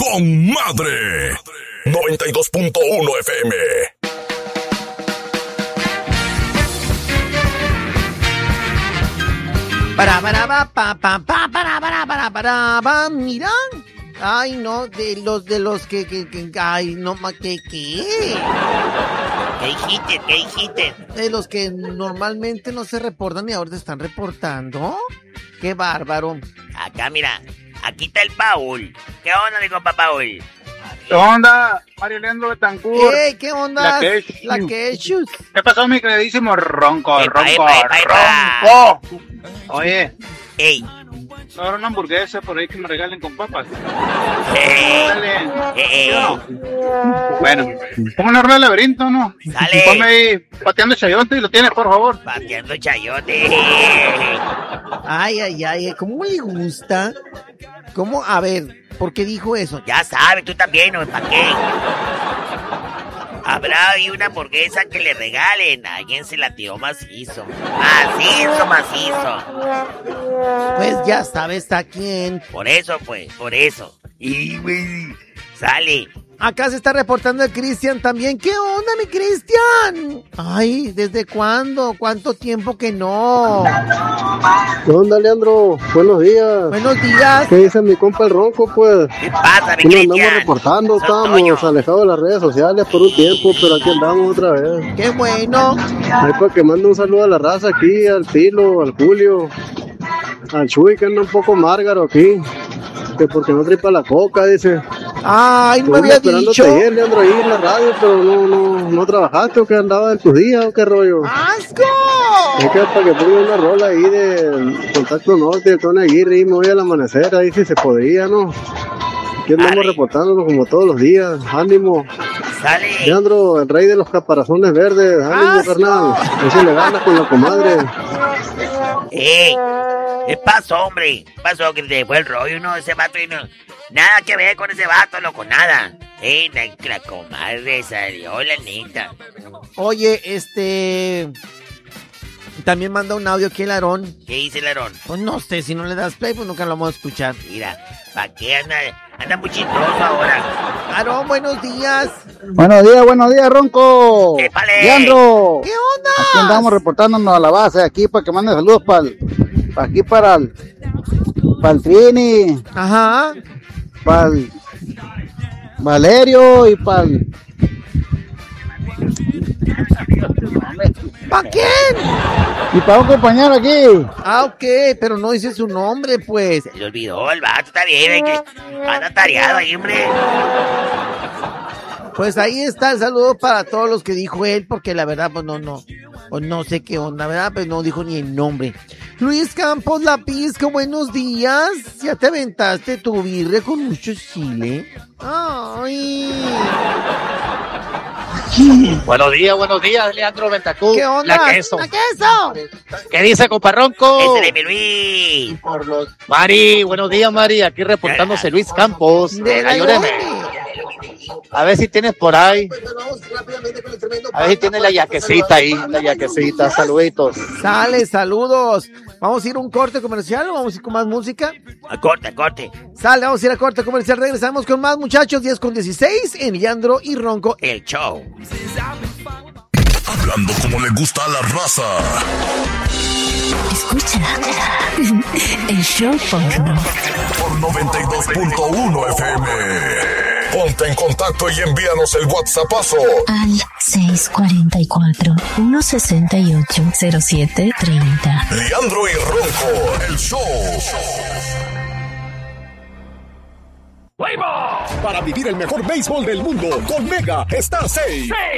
con madre. 92.1 FM. Mira. Ay, no, de los que ay, no, ¿qué? ¿Qué dijiste? De los que normalmente no se reportan y ahora se están reportando. Qué bárbaro. Acá, mira, aquí está el Paul. ¿Qué onda, mi compa Paul? ¿Qué onda, Mario Leandro Betancourt? ¿Qué onda? La Quechus. ¿Qué pasó, mi queridísimo Ronco? Epa. Oye, ¡Ey! ahora una hamburguesa por ahí que me regalen con papas. Bueno, póngale el laberinto, ¿no? Sale. Ponme ahí pateando chayote y lo tienes, por favor. Pateando chayote. Ay, ¿cómo le gusta? ¿Cómo? A ver, ¿por qué dijo eso? Ya sabes, tú también, ¿no? ¿Para qué? Habrá ahí una hamburguesa que le regalen. Alguien se la tiró macizo. Macizo. Pues ya sabes a quién. Por eso. Y, güey, sale. Acá se está reportando el Cristian también. ¿Qué onda, mi Cristian? Ay, ¿desde cuándo? ¿Cuánto tiempo que no? ¿Qué onda, Leandro? Buenos días. Buenos días. ¿Qué dice mi compa el Ronco, pues? ¿Qué pasa, mi Nos Cristian? andamos reportando, estábamos alejados de las redes sociales por un tiempo, pero aquí andamos otra vez. ¡Qué bueno! Ahí para que mande un saludo a la raza aquí, al Tilo, al Julio, al Chuy, que anda un poco márgaro aquí, que porque no tripa la coca, dice. Ay, no me había dicho. Ayer, Leandro, ahí en la radio, pero no trabajaste, o que andaba en tus días, o qué rollo. ¡Asco! Es que para que ponga una rola ahí de Contacto Norte, de Tony Aguirre, y me voy al amanecer, ahí si se podría, ¿no? Aquí andamos reportándonos como todos los días. Ánimo. Sale. Leandro, el rey de los caparazones verdes. Ánimo, carnal. Eso le gana con la comadre. ¿Qué pasó, hombre? ¿Qué pasó? Que te fue el rollo, ¿no? Ese vato y no... Nada que ver con ese vato, loco, nada. La comadre salió, la neta. Oye, también manda un audio aquí el Aarón. ¿Qué dice el Aarón? Pues no sé, si no le das play, pues nunca lo vamos a escuchar. Mira, ¿para qué anda muy chistoso ahora? Aarón, buenos días. Buenos días, Ronco. ¡Épale! Leandro. ¿Qué onda? Aquí andamos reportándonos a la base, aquí para que mande saludos para el Trini. Ajá. Para el Valerio y para el... ¿Para quién? Y para un compañero aquí. Ok, pero no dice su nombre, pues. Se le olvidó, el vato está bien, que anda tareado ahí, hombre. Pues ahí está el saludo para todos los que dijo él, porque la verdad, pues no sé qué onda, ¿verdad? Pues no dijo ni el nombre. Luis Campos La Pizca, buenos días. ¿Ya te aventaste tu birria con mucho chile? Ay. Buenos días, Leandro Betancourt. ¿Qué onda? La queso. ¡La queso! ¿Qué dice, compa Ronco? Ese de mi Luis. Mari, buenos días, Mari. Aquí reportándose Luis Campos. De la Ayúdeme. A ver si tienes por ahí. A ver si tienes la yaquecita ahí. La yaquecita, saluditos. Sale, saludos. ¿Vamos a ir a un corte comercial o vamos a ir con más música? A corte. Sale, vamos a ir a corte comercial. Regresamos con más, muchachos. 10:16 en Leandro y Ronco, el show. Hablando como le gusta a la raza. Escucha el show por 92.1 FM. Ponte en contacto y envíanos el WhatsAppazo al 644-168-0730. Leandro y Ronco, el show. Para vivir el mejor béisbol del mundo, con Mega está 6.